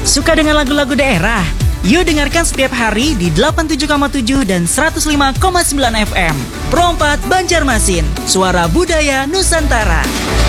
Suka dengan lagu-lagu daerah? Yuk dengarkan setiap hari di 87,7 dan 105,9 FM. Pro 4 Banjarmasin, suara budaya Nusantara.